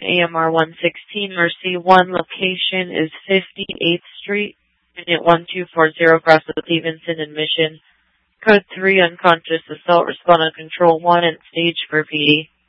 AMR 116, Mercy 1. Location is 58th Street, Unit 1240, across the Stevenson and Mission. Code 3, unconscious assault, respond on control 1 and stage for PD.